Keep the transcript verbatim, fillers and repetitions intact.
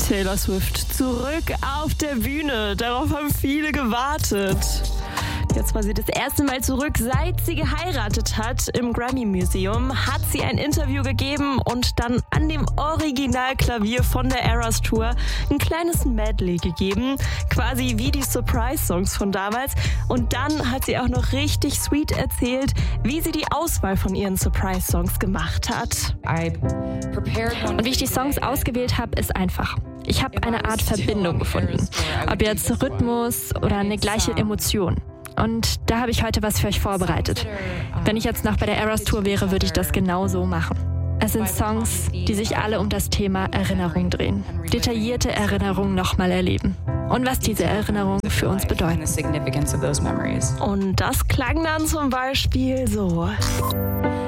Taylor Swift zurück auf der Bühne. Darauf haben viele gewartet. Jetzt war sie das erste Mal zurück, seit sie geheiratet hat. Im Grammy Museum hat sie ein Interview gegeben und dann an dem Originalklavier von der Eras Tour ein kleines Medley gegeben. Quasi wie die Surprise-Songs von damals. Und dann hat sie auch noch richtig sweet erzählt, wie sie die Auswahl von ihren Surprise-Songs gemacht hat. Und wie ich die Songs ausgewählt habe, ist einfach. Ich habe eine Art Verbindung gefunden. Ob jetzt Rhythmus oder eine gleiche Emotion. Und da habe ich heute was für euch vorbereitet. Wenn ich jetzt noch bei der Eras Tour wäre, würde ich das genau so machen. Es sind Songs, die sich alle um das Thema Erinnerung drehen. Detaillierte Erinnerungen nochmal erleben. Und was diese Erinnerungen für uns bedeuten. Und das klang dann zum Beispiel so.